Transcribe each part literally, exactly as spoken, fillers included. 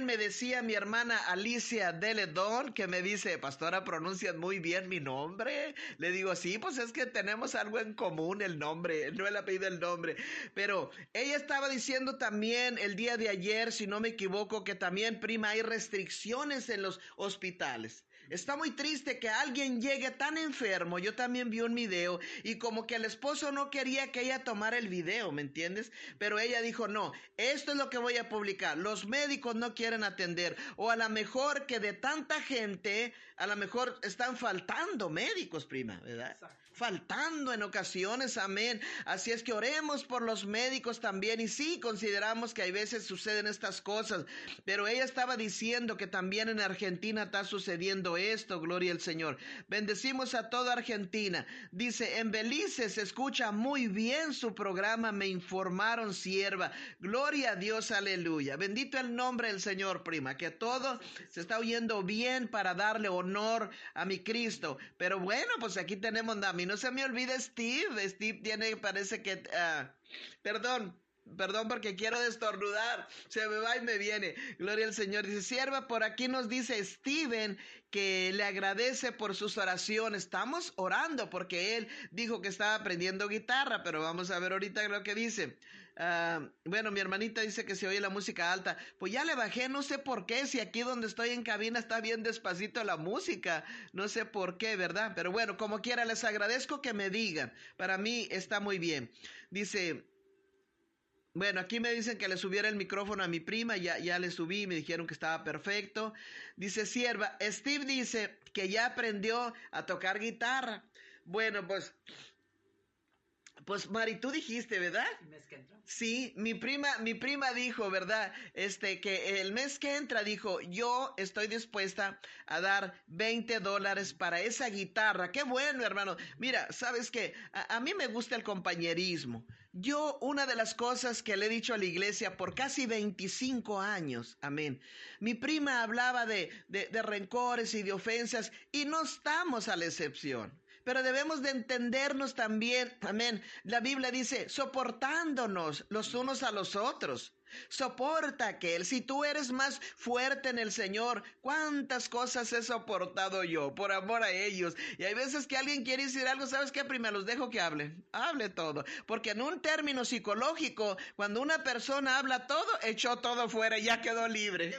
también me decía mi hermana Alicia Deledón, que me dice, pastora, pronuncias muy bien mi nombre. Le digo, sí, pues es que tenemos algo en común, el nombre, no el apellido, el nombre. Pero ella estaba diciendo también el día de ayer, si no me equivoco, que también, prima, hay restricciones en los hospitales. Está muy triste que alguien llegue tan enfermo. Yo también vi un video y como que el esposo no quería que ella tomara el video, ¿me entiendes? Pero ella dijo, no, esto es lo que voy a publicar. Los médicos no quieren atender. O a lo mejor que de tanta gente, a lo mejor están faltando médicos, prima, ¿verdad? Exacto. Faltando en ocasiones, amén. Así es que oremos por los médicos también. Y sí, consideramos que hay veces suceden estas cosas. Pero ella estaba diciendo que también en Argentina está sucediendo esto, gloria al Señor. Bendecimos a toda Argentina. Dice, en Belice se escucha muy bien su programa, me informaron, sierva. Gloria a Dios, aleluya. Bendito el nombre del Señor, prima, que todo se está oyendo bien para darle honor a mi Cristo. Pero bueno, pues aquí tenemos a mí. No se me olvide Steve. Steve tiene, parece que, uh, perdón. Perdón porque quiero destornudar, se me va y me viene. Gloria al Señor. Dice, sierva, por aquí nos dice Steven que le agradece por sus oraciones. Estamos orando porque él dijo que estaba aprendiendo guitarra, pero vamos a ver ahorita lo que dice. Uh, bueno, mi hermanita dice que se oye la música alta. Pues ya le bajé, no sé por qué, si aquí donde estoy en cabina está bien despacito la música. No sé por qué, ¿verdad? Pero bueno, como quiera, les agradezco que me digan. Para mí está muy bien. Dice... Bueno, aquí me dicen que le subiera el micrófono a mi prima, ya, ya le subí, me dijeron que estaba perfecto. Dice, sierva, Steve dice que ya aprendió a tocar guitarra. Bueno, pues... Pues Mari, tú dijiste, ¿verdad? ¿El mes que entra? Sí, mi prima, mi prima dijo, ¿verdad? Este, que el mes que entra dijo, yo estoy dispuesta a dar veinte dólares para esa guitarra. Qué bueno, hermano. Mira, ¿sabes qué? A, a mí me gusta el compañerismo. Yo, una de las cosas que le he dicho a la iglesia por casi veinticinco años, amén. Mi prima hablaba de, de, de rencores y de ofensas y no estamos a la excepción. Pero debemos de entendernos también, amén. La Biblia dice, soportándonos los unos a los otros. Soporta aquel. Si tú eres más fuerte en el Señor, ¿cuántas cosas he soportado yo por amor a ellos? Y hay veces que alguien quiere decir algo, ¿sabes qué? Primero los dejo que hablen. Hable todo. Porque en un término psicológico, cuando una persona habla todo, echó todo fuera y ya quedó libre.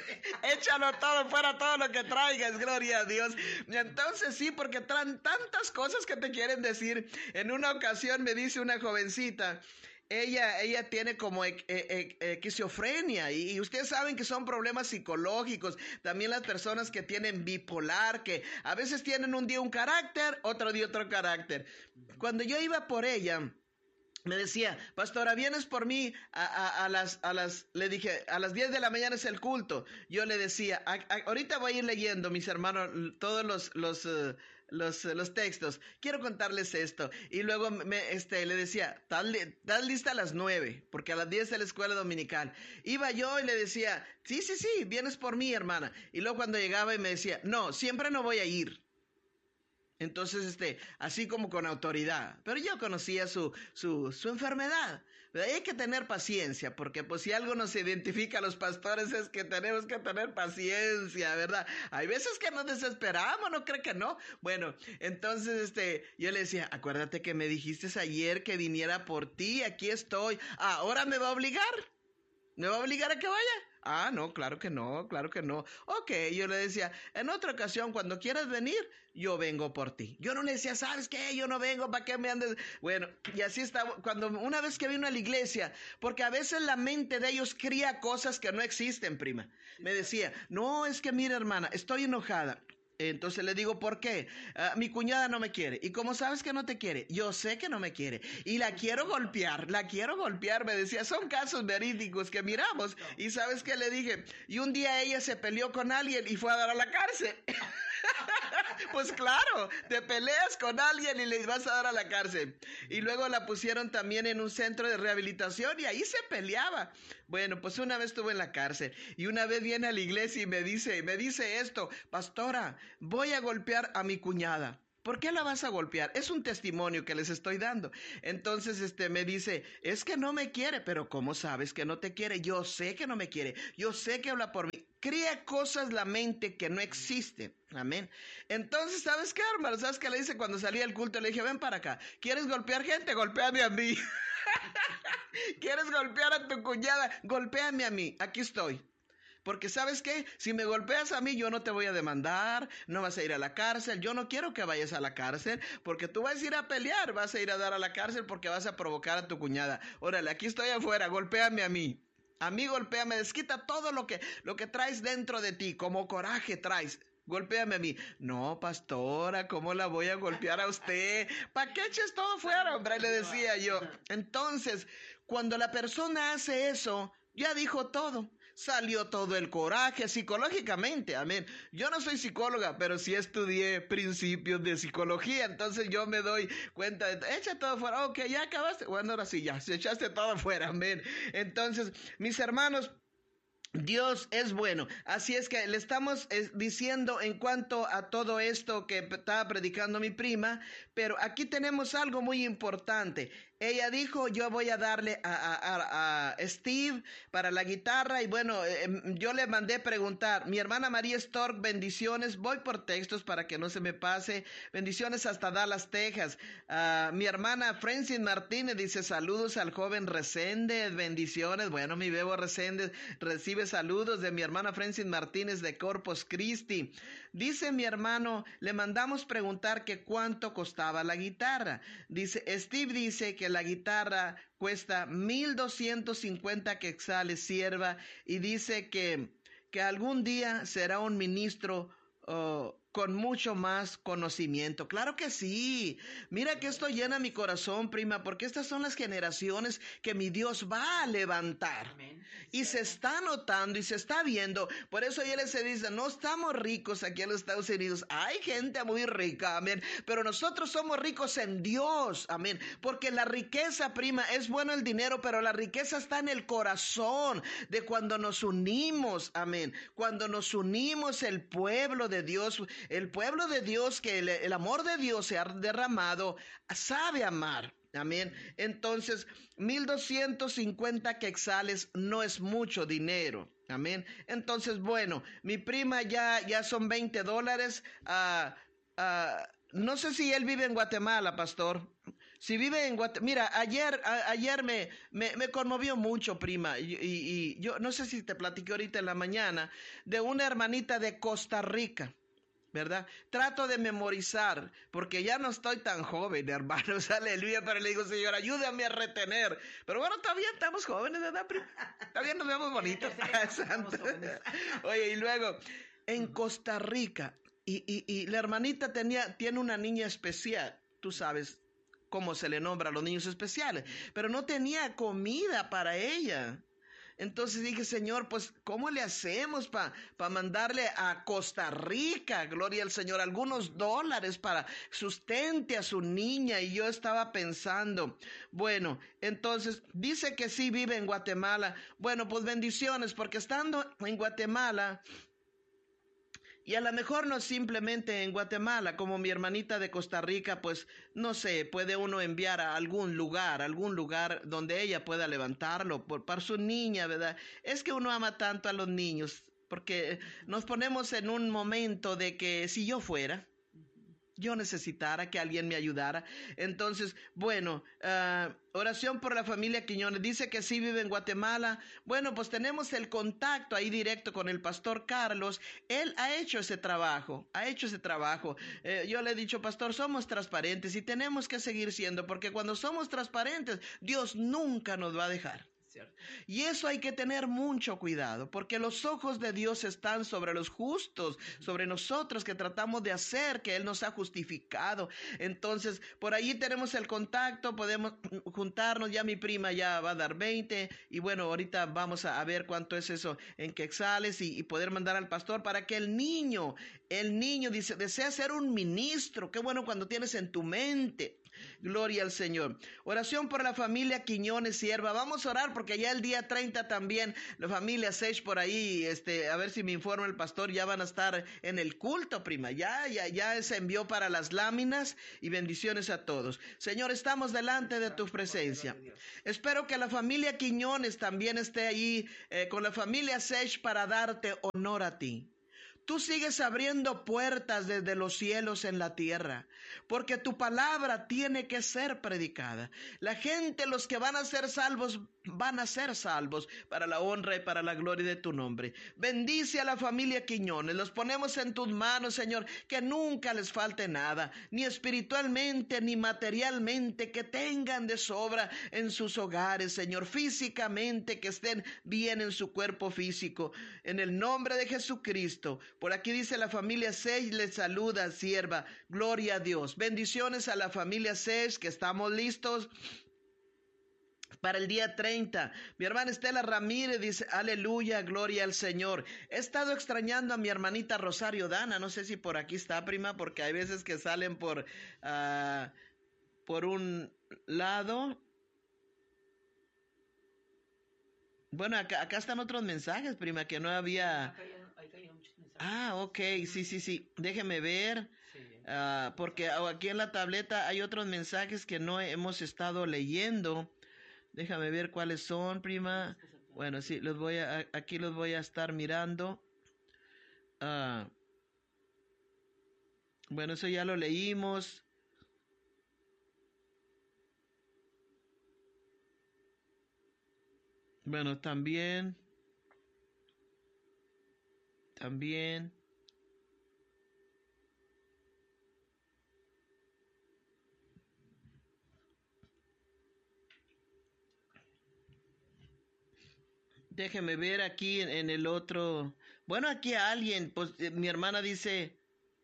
Échalo todo fuera, todo lo que traigas, gloria a Dios. Y entonces sí, porque traen tantas cosas que te quieren decir. En una ocasión me dice una jovencita, Ella, ella tiene como e- e- e- esquizofrenia y, y ustedes saben que son problemas psicológicos. También las personas que tienen bipolar, que a veces tienen un día un carácter, otro día otro carácter. Cuando yo iba por ella, me decía, pastora, ¿vienes por mí a, a, a las, a las, le dije, a las diez de la mañana es el culto? Yo le decía, a, a, ahorita voy a ir leyendo, mis hermanos, todos los, los, uh, los, uh, los textos. Quiero contarles esto. Y luego me, este, le decía, tal, tal lista a las nueve, porque a las diez es la escuela dominical. Iba yo y le decía, sí, sí, sí, vienes por mí, hermana. Y luego cuando llegaba y me decía, no, siempre no voy a ir. Entonces, este, así como con autoridad. Pero yo conocía su, su, su enfermedad. ¿Verdad? Hay que tener paciencia, porque pues si algo nos identifica a los pastores es que tenemos que tener paciencia, ¿verdad? Hay veces que nos desesperamos, ¿no cree que no? Bueno, entonces, este, yo le decía, acuérdate que me dijiste ayer que viniera por ti, aquí estoy. Ah, ¿ahora me va a obligar? ¿Me va a obligar a que vaya? Ah, no, claro que no, claro que no. Ok, yo le decía, en otra ocasión, cuando quieras venir, yo vengo por ti. Yo no le decía, ¿sabes qué? Yo no vengo, ¿para qué me andes? Bueno, y así estaba, cuando una vez que vino a la iglesia, porque a veces la mente de ellos cría cosas que no existen, prima. Me decía, no, es que mira, hermana, estoy enojada. Entonces le digo, ¿por qué? Uh, mi cuñada no me quiere. ¿Y cómo sabes que no te quiere? Yo sé que no me quiere. Y la quiero golpear, la quiero golpear. Me decía, son casos verídicos que miramos. Y ¿sabes qué le dije? Y un día ella se peleó con alguien y fue a dar a la cárcel. Pues claro, te peleas con alguien y le vas a dar a la cárcel. Y luego la pusieron también en un centro de rehabilitación y ahí se peleaba. Bueno, pues una vez estuvo en la cárcel y una vez viene a la iglesia y me dice, me dice esto, pastora, voy a golpear a mi cuñada. ¿Por qué la vas a golpear? Es un testimonio que les estoy dando. Entonces, este, me dice, es que no me quiere. Pero ¿cómo sabes que no te quiere? Yo sé que no me quiere. Yo sé que habla por mí. crea cosas la mente que no existen. Amén. Entonces, ¿sabes qué, hermano? ¿Sabes qué le dice cuando salía del culto? Le dije, ven para acá. ¿Quieres golpear gente? Golpéame a mí. ¿Quieres golpear a tu cuñada? Golpéame a mí. Aquí estoy. Porque ¿sabes qué? Si me golpeas a mí, yo no te voy a demandar, no vas a ir a la cárcel. Yo no quiero que vayas a la cárcel, porque tú vas a ir a pelear, vas a ir a dar a la cárcel porque vas a provocar a tu cuñada. Órale, aquí estoy afuera, golpéame a mí. A mí golpéame, desquita todo lo que, lo que traes dentro de ti, como coraje traes. Golpéame a mí. No, pastora, ¿cómo la voy a golpear a usted? ¿Para qué eches todo fuera, hombre? Le decía yo. Entonces, cuando la persona hace eso, ya dijo todo. Salió todo el coraje psicológicamente, amén. Yo no soy psicóloga, pero sí estudié principios de psicología, entonces yo me doy cuenta de, echa todo fuera, ok, ya acabaste, bueno, ahora sí, ya, se echaste todo fuera, amén. Entonces, mis hermanos, Dios es bueno. Así es que le estamos eh, diciendo en cuanto a todo esto que estaba predicando mi prima, pero aquí tenemos algo muy importante. Ella dijo, yo voy a darle a, a, a, a Steve para la guitarra y bueno, eh, yo le mandé preguntar, mi hermana María Stork, bendiciones, voy por textos para que no se me pase, bendiciones hasta Dallas, Texas. Uh, mi hermana Francis Martínez dice, saludos al joven Reséndez, bendiciones, bueno, mi bebo Reséndez recibe saludos de mi hermana Francis Martínez de Corpus Christi. Dice mi hermano, le mandamos preguntar que cuánto costaba la guitarra. Dice, Steve dice que la guitarra cuesta mil doscientos cincuenta quetzales, sierva, y dice que, que algún día será un ministro uh, con mucho más conocimiento. Claro que sí. Mira que esto llena mi corazón, prima, porque estas son las generaciones que mi Dios va a levantar. Amén. Y se está notando y se está viendo. Por eso ella se dice, no estamos ricos aquí en los Estados Unidos. Hay gente muy rica, amén. Pero nosotros somos ricos en Dios, amén. Porque la riqueza, prima, es bueno el dinero, pero la riqueza está en el corazón de cuando nos unimos, amén. Cuando nos unimos el pueblo de Dios, el pueblo de Dios, que el, el amor de Dios se ha derramado, sabe amar. Amén. Entonces, mil doscientos cincuenta quetzales no es mucho dinero. Amén. Entonces, bueno, mi prima ya, ya son veinte dólares. Uh, uh, no sé si él vive en Guatemala, pastor. Si vive en Guatemala, mira, ayer, a, ayer me, me, me conmovió mucho, prima, y, y, y yo no sé si te platiqué ahorita en la mañana, de una hermanita de Costa Rica, ¿verdad? Trato de memorizar, porque ya no estoy tan joven, hermanos, aleluya, pero le digo, Señor, ayúdame a retener. Pero bueno, todavía estamos jóvenes, ¿verdad, prima? Todavía nos vemos bonitos. Oye, y luego, en Costa Rica, y, y, y la hermanita tenía, tiene una niña especial, tú sabes cómo se le nombra a los niños especiales, pero no tenía comida para ella. Entonces dije, Señor, pues, ¿cómo le hacemos para pa mandarle a Costa Rica, gloria al Señor, algunos dólares para sustente a su niña? Y yo estaba pensando, bueno, entonces dice que sí vive en Guatemala. Bueno, pues bendiciones, porque estando en Guatemala, y a lo mejor no simplemente en Guatemala, como mi hermanita de Costa Rica, pues no sé, puede uno enviar a algún lugar, algún lugar donde ella pueda levantarlo por, para su niña, ¿verdad? Es que uno ama tanto a los niños, porque nos ponemos en un momento de que si yo fuera, yo necesitara que alguien me ayudara. Entonces, bueno, uh, oración por la familia Quiñones. Dice que sí vive en Guatemala. Bueno, pues tenemos el contacto ahí directo con el pastor Carlos. Él ha hecho ese trabajo, ha hecho ese trabajo. Eh, yo le he dicho, pastor, somos transparentes y tenemos que seguir siendo, porque cuando somos transparentes, Dios nunca nos va a dejar. ¿Cierto? Y eso hay que tener mucho cuidado, porque los ojos de Dios están sobre los justos, sobre nosotros que tratamos de hacer que Él nos ha justificado. Entonces, por allí tenemos el contacto, podemos juntarnos. Ya mi prima ya va a dar veinte, y bueno, ahorita vamos a, a ver cuánto es eso en quetzales y, y poder mandar al pastor para que el niño, el niño dice, desea ser un ministro. Qué bueno cuando tienes en tu mente Gloria al Señor. Oración por la familia Quiñones, sierva. Vamos a orar porque ya el día treinta también la familia Sech por ahí, este, a ver si me informa el pastor, ya van a estar en el culto, prima. Ya, ya, ya se envió para las láminas y bendiciones a todos. Señor, estamos delante de tu presencia. Espero que la familia Quiñones también esté ahí eh, con la familia Sech para darte honor a ti. Tú sigues abriendo puertas desde los cielos en la tierra, porque tu palabra tiene que ser predicada. La gente, los que van a ser salvos, van a ser salvos para la honra y para la gloria de tu nombre. Bendice a la familia Quiñones, los ponemos en tus manos, Señor, que nunca les falte nada, ni espiritualmente ni materialmente, que tengan de sobra en sus hogares, Señor, físicamente, que estén bien en su cuerpo físico, en el nombre de Jesucristo. Por aquí dice la familia Sech, les saluda, sierva. Gloria a Dios. Bendiciones a la familia Sech, que estamos listos para el día treinta. Mi hermana Estela Ramírez dice, aleluya, gloria al Señor. He estado extrañando a mi hermanita Rosario Dana. No sé si por aquí está, prima, porque hay veces que salen por, uh, por un lado. Bueno, acá, acá están otros mensajes, prima, que no había... Ah, ok, sí, sí, sí. Déjeme ver, sí. uh, porque aquí en la tableta hay otros mensajes que no hemos estado leyendo. Déjame ver cuáles son, prima. Bueno, sí, los voy a, aquí los voy a estar mirando. Uh, bueno, eso ya lo leímos. Bueno, también... También. Déjeme ver aquí en, en el otro. Bueno, aquí alguien, pues eh, mi hermana dice.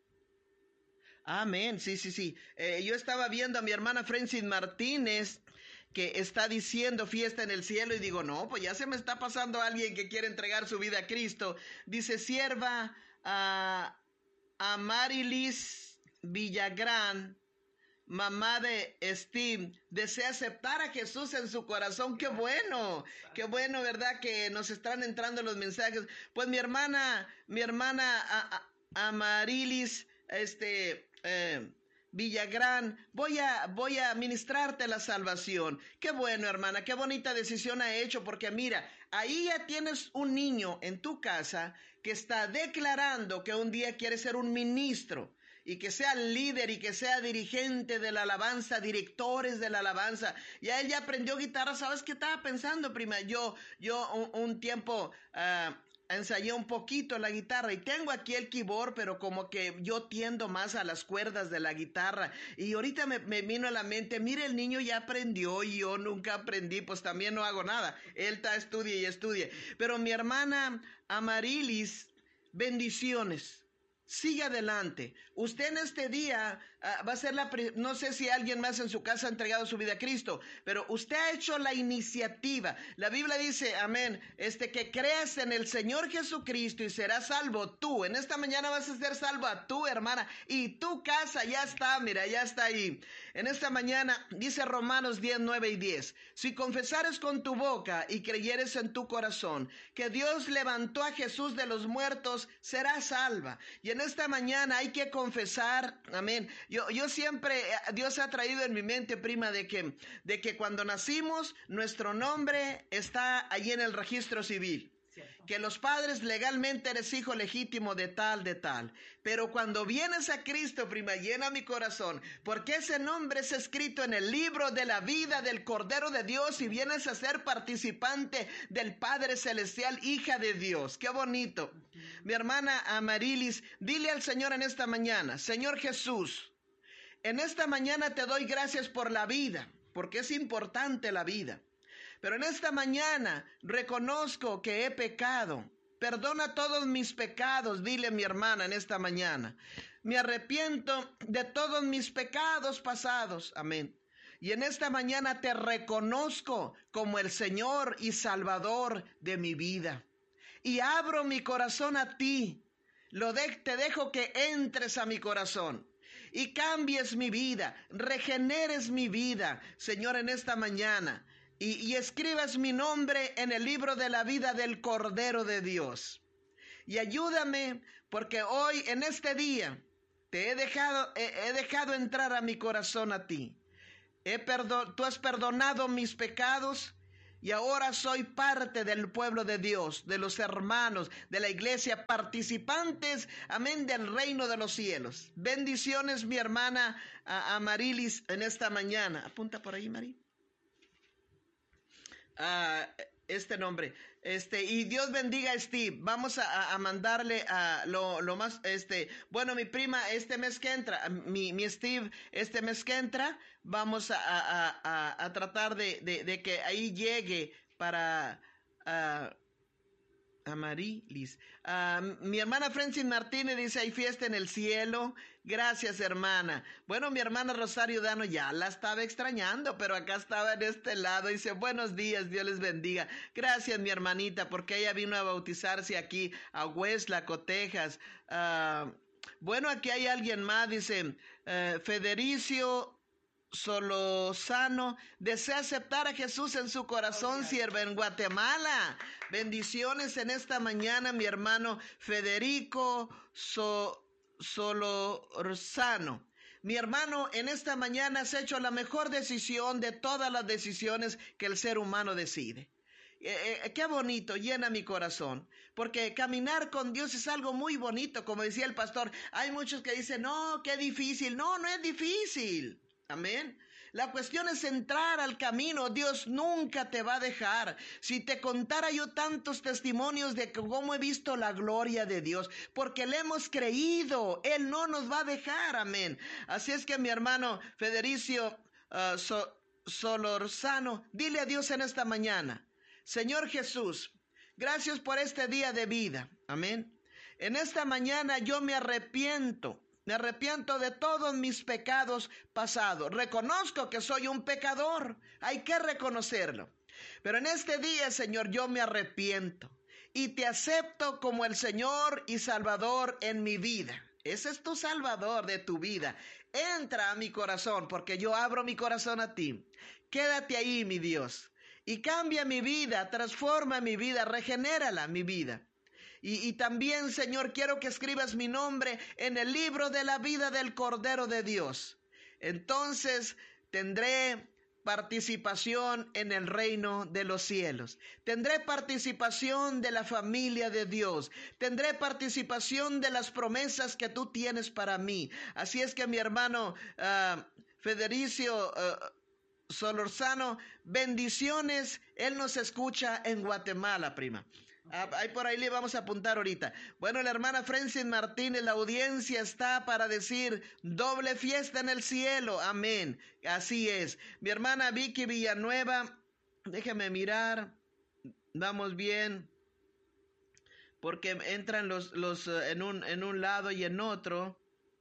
Amén, sí, sí, sí. Eh, yo estaba viendo a mi hermana Francis Martínez, que está diciendo fiesta en el cielo, y digo, no, pues ya se me está pasando alguien que quiere entregar su vida a Cristo. Dice, sierva a, a Marilis Villagrán, mamá de Steve, desea aceptar a Jesús en su corazón. ¡Qué bueno! ¡Qué bueno!, ¿verdad? Que nos están entrando los mensajes. Pues mi hermana, mi hermana a, a, Amarilis, este... Eh, Villagrán, voy a, voy a ministrarte la salvación. Qué bueno, hermana, qué bonita decisión ha hecho, porque mira, ahí ya tienes un niño en tu casa que está declarando que un día quiere ser un ministro, y que sea líder y que sea dirigente de la alabanza, directores de la alabanza. Ya él ya aprendió guitarra. ¿Sabes qué estaba pensando, prima? Yo, yo un, un tiempo... Uh, ensayé un poquito la guitarra y tengo aquí el keyboard, pero como que yo tiendo más a las cuerdas de la guitarra, y ahorita me, me vino a la mente, mire, el niño ya aprendió y yo nunca aprendí, pues también no hago nada. Él está estudia y estudia. Pero mi hermana Amarilis, bendiciones. Sigue adelante. Usted en este día uh, va a ser la... No sé si alguien más en su casa ha entregado su vida a Cristo, pero usted ha hecho la iniciativa. La Biblia dice, amén, este, que creas en el Señor Jesucristo y serás salvo tú. En esta mañana vas a ser salva tú, hermana, y tu casa ya está, mira, ya está ahí. En esta mañana dice Romanos diez, nueve y diez, si confesares con tu boca y creyeres en tu corazón que Dios levantó a Jesús de los muertos, serás salva. Y en esta mañana hay que confesar, amén. Yo, yo siempre, Dios ha traído en mi mente, prima, de que, de que cuando nacimos, nuestro nombre está allí en el registro civil. Cierto. Que los padres legalmente eres hijo legítimo de tal, de tal. Pero cuando vienes a Cristo, prima, llena mi corazón, porque ese nombre es escrito en el libro de la vida del Cordero de Dios, y vienes a ser participante del Padre Celestial, hija de Dios. ¡Qué bonito! Uh-huh. Mi hermana Amarilis, dile al Señor en esta mañana, Señor Jesús, en esta mañana te doy gracias por la vida, porque es importante la vida. Pero en esta mañana reconozco que he pecado. Perdona todos mis pecados, dile mi hermana en esta mañana. Me arrepiento de todos mis pecados pasados. Amén. Y en esta mañana te reconozco como el Señor y Salvador de mi vida. Y abro mi corazón a ti. Lo de, te dejo que entres a mi corazón. y cambies mi vida, regeneres mi vida, Señor, en esta mañana. Y, y escribas mi nombre en el libro de la vida del Cordero de Dios. Y ayúdame, porque hoy, en este día, te he dejado, he, he dejado entrar a mi corazón a ti. He perdon, tú has perdonado mis pecados y ahora soy parte del pueblo de Dios, de los hermanos, de la iglesia, participantes, amén, del reino de los cielos. Bendiciones, mi hermana Amarilis, en esta mañana. Apunta por ahí, Mari. Uh, este nombre, este, y Dios bendiga a Steve. Vamos a, a mandarle a lo, lo más, este, bueno, mi prima, este mes que entra, mi, mi Steve, este mes que entra, vamos a, a, a, a tratar de, de, de que ahí llegue para uh, Amarilis. Uh, mi hermana Francis Martínez dice, hay fiesta en el cielo. Gracias, hermana. Bueno, mi hermana Rosario Dano ya la estaba extrañando, pero acá estaba en este lado. Dice, buenos días, Dios les bendiga. Gracias, mi hermanita, porque ella vino a bautizarse aquí a Westlaco, Texas. Uh, bueno, aquí hay alguien más, dice, uh, Federicio Solozano desea aceptar a Jesús en su corazón, sierva en Guatemala. Bendiciones en esta mañana, mi hermano Federico so, Solozano. Mi hermano, en esta mañana has hecho la mejor decisión de todas las decisiones que el ser humano decide. Eh, eh, qué bonito, llena mi corazón, porque caminar con Dios es algo muy bonito, como decía el pastor. Hay muchos que dicen, no, qué difícil. No, no es difícil. Amén. La cuestión es entrar al camino. Dios nunca te va a dejar. Si te contara yo tantos testimonios de cómo he visto la gloria de Dios, porque le hemos creído, Él no nos va a dejar. Amén. Así es que mi hermano Federicio uh, so, Solorzano, dile a Dios en esta mañana, Señor Jesús, gracias por este día de vida. Amén. En esta mañana yo me arrepiento. Me arrepiento de todos mis pecados pasados. Reconozco que soy un pecador. Hay que reconocerlo. Pero en este día, Señor, yo me arrepiento y te acepto como el Señor y Salvador en mi vida. Ese es tu Salvador de tu vida. Entra a mi corazón, porque yo abro mi corazón a ti. Quédate ahí, mi Dios, y cambia mi vida, transforma mi vida, regenérala, mi vida. Y, y también, Señor, quiero que escribas mi nombre en el libro de la vida del Cordero de Dios. Entonces tendré participación en el reino de los cielos. Tendré participación de la familia de Dios. Tendré participación de las promesas que tú tienes para mí. Así es que mi hermano uh, Federicio uh, Solorzano, bendiciones. Él nos escucha en Guatemala, prima. Ah, ahí por ahí le vamos a apuntar ahorita. Bueno, la hermana Francis Martínez, la audiencia está para decir doble fiesta en el cielo. Amén. Así es. Mi hermana Vicky Villanueva, déjeme mirar. Vamos bien. Porque entran los, los uh, en un, en un lado y en otro.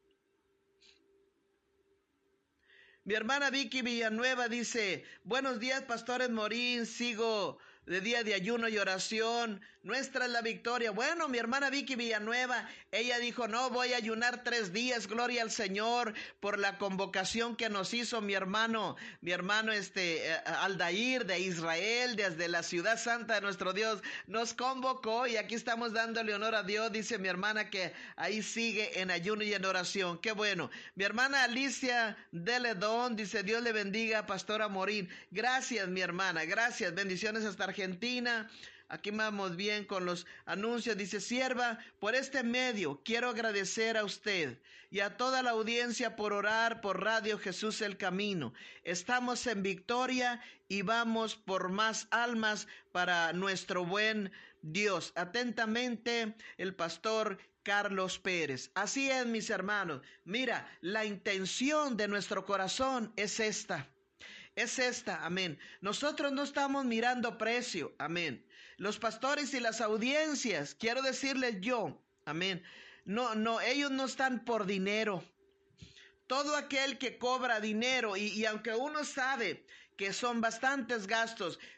Mi hermana Vicky Villanueva dice, buenos días, pastores Morín, sigo de día de ayuno y oración, nuestra es la victoria. Bueno, mi hermana Vicky Villanueva, ella dijo, no, voy a ayunar tres días, gloria al Señor, por la convocación que nos hizo mi hermano, mi hermano este, eh, Aldair de Israel, desde la ciudad santa de nuestro Dios, nos convocó y aquí estamos dándole honor a Dios. Dice mi hermana que ahí sigue en ayuno y en oración, qué bueno. Mi hermana Alicia de Ledón dice, Dios le bendiga, pastora Morín. Gracias, mi hermana, gracias, bendiciones hasta Argentina. Aquí vamos bien con los anuncios. Dice, sierva, por este medio quiero agradecer a usted y a toda la audiencia por orar por Radio Jesús el Camino. Estamos en victoria y vamos por más almas para nuestro buen Dios. Atentamente, el pastor Carlos Pérez. Así es, mis hermanos. Mira, la intención de nuestro corazón es esta. Es esta, amén. Nosotros no estamos mirando precio, amén. Los pastores y las audiencias, quiero decirles yo, amén. No, no, ellos no están por dinero. Todo aquel que cobra dinero, y, y aunque uno sabe que son bastantes gastos,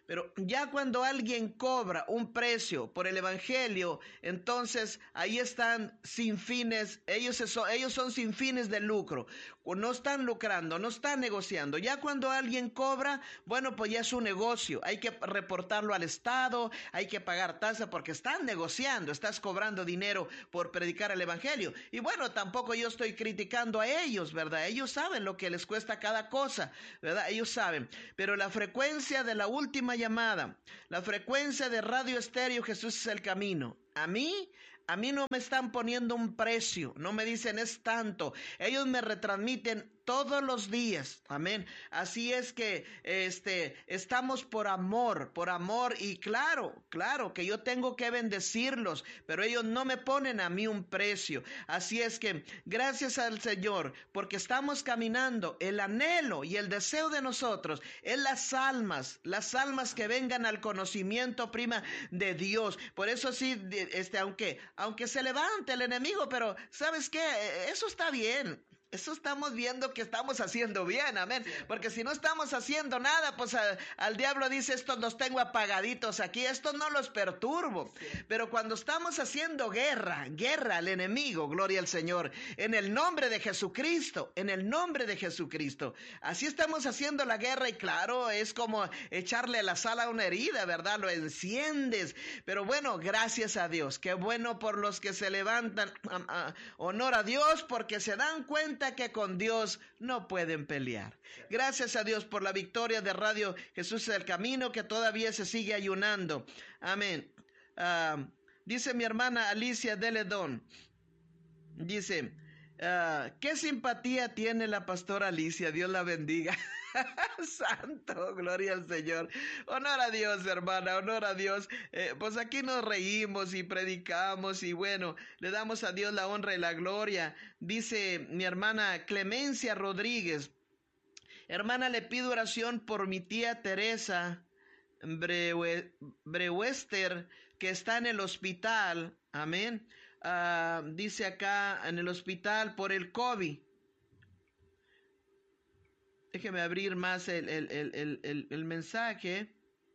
Pero ya cuando alguien cobra un precio por el evangelio, entonces ahí están sin fines, ellos son, ellos son sin fines de lucro. No están lucrando, no están negociando. Ya cuando alguien cobra, bueno, pues ya es un negocio. Hay que reportarlo al Estado, hay que pagar tasa porque están negociando, estás cobrando dinero por predicar el evangelio. Y bueno, tampoco yo estoy criticando a ellos, ¿verdad? Ellos saben lo que les cuesta cada cosa, ¿verdad? Ellos saben. Pero la frecuencia de la última llamada, la frecuencia de Radio Estéreo Jesús es el camino. A mí, a mí no me están poniendo un precio, no me dicen es tanto. Ellos me retransmiten todos los días, amén. Así es que este, estamos por amor, por amor. Y claro, claro que yo tengo que bendecirlos, pero ellos no me ponen a mí un precio. Así es que gracias al Señor, porque estamos caminando. El anhelo y el deseo de nosotros es las almas, las almas que vengan al conocimiento, prima, de Dios. Por eso sí, este, aunque, aunque se levante el enemigo, pero ¿sabes qué? Eso está bien. Eso estamos viendo que estamos haciendo bien, amén. Porque si no estamos haciendo nada, pues a, al diablo dice, estos los tengo apagaditos aquí, estos no los perturbo. Pero cuando estamos haciendo guerra, guerra al enemigo, gloria al Señor, en el nombre de Jesucristo, en el nombre de Jesucristo. Así estamos haciendo la guerra y claro, es como echarle la sal a una herida, ¿verdad? Lo enciendes. Pero bueno, gracias a Dios. Qué bueno por los que se levantan. Um, uh, honor a Dios porque se dan cuenta que con Dios no pueden pelear. Gracias a Dios por la victoria de Radio Jesús es el Camino, que todavía se sigue ayunando. Amén. Uh, dice mi hermana Alicia de Ledón, dice, uh, ¿qué simpatía tiene la pastora Alicia? Dios la bendiga. Santo, gloria al Señor. Honor a Dios, hermana, honor a Dios. Eh, pues aquí nos reímos y predicamos y bueno, le damos a Dios la honra y la gloria. Dice mi hermana Clemencia Rodríguez, hermana, le pido oración por mi tía Teresa Brewe, Brewester, que está en el hospital. Amén. Uh, dice acá en el hospital por el COVID. Déjeme abrir más el, el, el, el, el mensaje.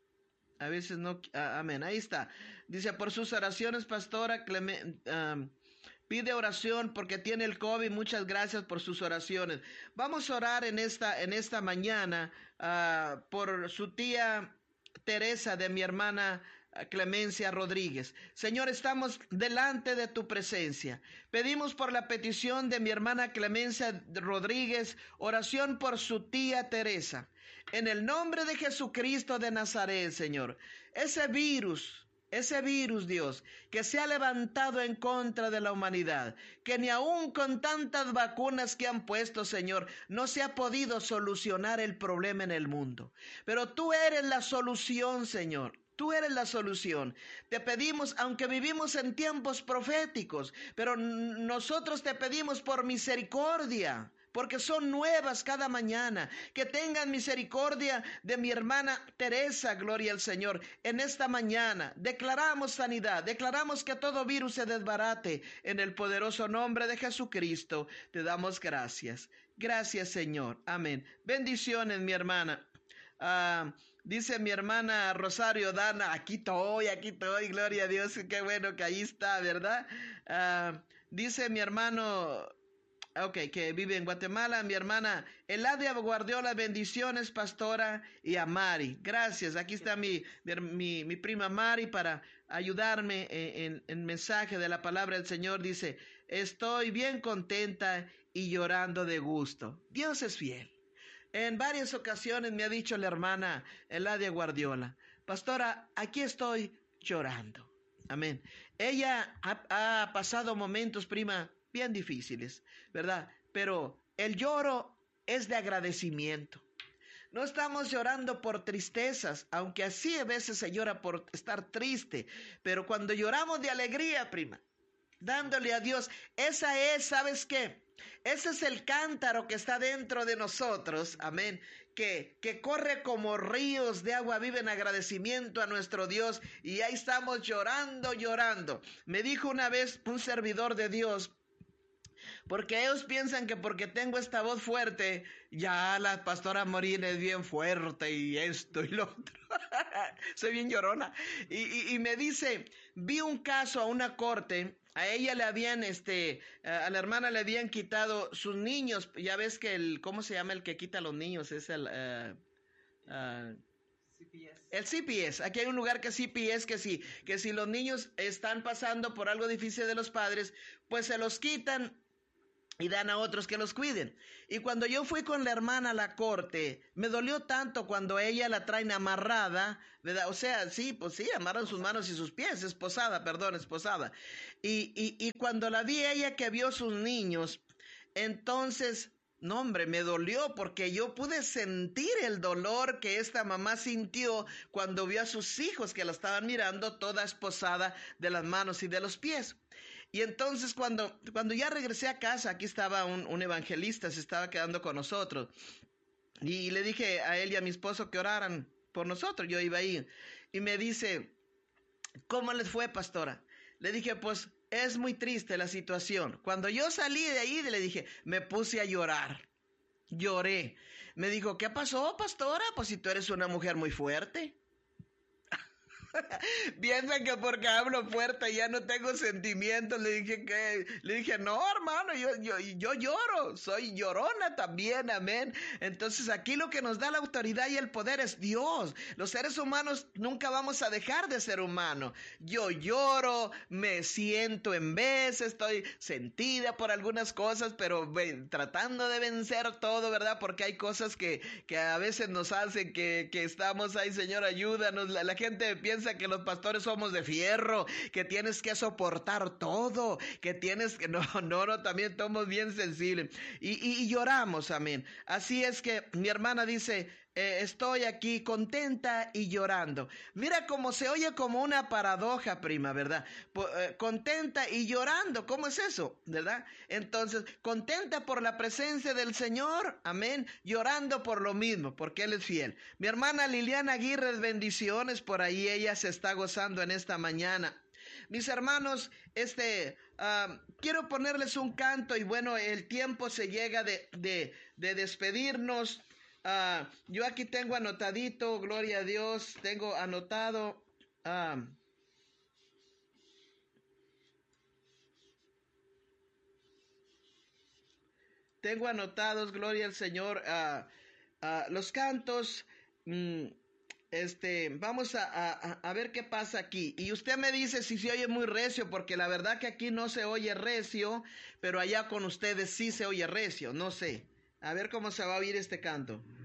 A veces no... Ah, amén, ahí está. Dice, por sus oraciones, pastora, Clemen, um, pide oración porque tiene el COVID. Muchas gracias por sus oraciones. Vamos a orar en esta, en esta mañana uh, por su tía Teresa, de mi hermana Clemencia Rodríguez. Señor, estamos delante de tu presencia. Pedimos por la petición de mi hermana Clemencia Rodríguez, oración por su tía Teresa. En el nombre de Jesucristo de Nazaret, Señor, ese virus, ese virus, Dios, que se ha levantado en contra de la humanidad, que ni aún con tantas vacunas que han puesto, Señor, no se ha podido solucionar el problema en el mundo. Pero tú eres la solución, Señor. Tú eres la solución. Te pedimos, aunque vivimos en tiempos proféticos, pero nosotros te pedimos por misericordia, porque son nuevas cada mañana. Que tengan misericordia de mi hermana Teresa, gloria al Señor. En esta mañana declaramos sanidad, declaramos que todo virus se desbarate en el poderoso nombre de Jesucristo. Te damos gracias. Gracias, Señor. Amén. Bendiciones, mi hermana. Uh, dice mi hermana Rosario Dana, aquí estoy, aquí estoy, gloria a Dios, qué bueno que ahí está, ¿verdad? Uh, dice mi hermano, ok, que vive en Guatemala, mi hermana Eladia Guardiola, bendiciones, pastora, y a Mari, gracias, aquí está mi, mi, mi prima Mari para ayudarme en el mensaje de la palabra del Señor. Dice, estoy bien contenta y llorando de gusto. Dios es fiel. En varias ocasiones me ha dicho la hermana Eladia Guardiola, pastora, aquí estoy llorando. Amén. Ella ha, ha pasado momentos, prima, bien difíciles, ¿verdad? Pero el lloro es de agradecimiento. No estamos llorando por tristezas, aunque así a veces se llora por estar triste. Pero cuando lloramos de alegría, prima, dándole a Dios, esa es, ¿sabes qué? Ese es el cántaro que está dentro de nosotros, amén, que, que corre como ríos de agua viva en agradecimiento a nuestro Dios, y ahí estamos llorando, llorando. Me dijo una vez un servidor de Dios, Porque ellos piensan que porque tengo esta voz fuerte, ya la pastora Morín es bien fuerte y esto y lo otro. Soy bien llorona. Y, y, y me dice, vi un caso a una corte. A ella le habían, este, a la hermana le habían quitado sus niños. Ya ves que el, ¿cómo se llama el que quita a los niños? Es el, uh, uh, C P S. El C P S. Aquí hay un lugar que C P S que sí, que si los niños están pasando por algo difícil de los padres, pues se los quitan y dan a otros que los cuiden. Y cuando yo fui con la hermana a la corte, me dolió tanto cuando ella la traen amarrada, ¿verdad? O sea, sí, pues sí, amarran sus manos y sus pies, esposada, perdón, esposada. Y, y, y cuando la vi ella que vio sus niños, entonces, no hombre, me dolió porque yo pude sentir el dolor que esta mamá sintió cuando vio a sus hijos que la estaban mirando toda esposada de las manos y de los pies. Y entonces cuando, cuando ya regresé a casa, aquí estaba un, un evangelista, se estaba quedando con nosotros. Y le dije a él y a mi esposo que oraran por nosotros, yo iba a ir. Y me dice, ¿cómo les fue, pastora? Le dije, pues es muy triste la situación. Cuando yo salí de ahí, le dije, me puse a llorar. Lloré. Me dijo, ¿qué pasó, pastora? Pues si tú eres una mujer muy fuerte. Piensan que porque hablo fuerte ya no tengo sentimientos. Le dije que, le dije, no, hermano, yo, yo, yo lloro, soy llorona también, amén. Entonces aquí lo que nos da la autoridad y el poder es Dios. Los seres humanos nunca vamos a dejar de ser humanos. Yo lloro, me siento en vez, estoy sentida por algunas cosas, pero ven, tratando de vencer todo, ¿verdad? Porque hay cosas que, que a veces nos hacen que, que estamos ahí, Señor, ayúdanos. La, la gente piensa que los pastores somos de fierro, que tienes que soportar todo, que tienes que, no, no, no, también somos bien sensibles y, y, y lloramos, amén. Así es que mi hermana dice, eh, estoy aquí contenta y llorando. Mira cómo se oye como una paradoja, prima, ¿verdad? Po, eh, contenta y llorando, ¿cómo es eso? ¿Verdad? Entonces, contenta por la presencia del Señor, amén, llorando por lo mismo, porque Él es fiel. Mi hermana Liliana Aguirre, bendiciones por ahí, ella se está gozando en esta mañana. Mis hermanos, este, uh, quiero ponerles un canto y bueno, el tiempo se llega de, de, de despedirnos. Uh, yo aquí tengo anotadito, gloria a Dios, tengo anotado. Uh, tengo anotados, gloria al Señor, uh, uh, los cantos. Mm, Este, vamos a, a, a ver qué pasa aquí. Y usted me dice si se oye muy recio, porque la verdad que aquí no se oye recio, pero allá con ustedes sí se oye recio, no sé. A ver cómo se va a oír este canto.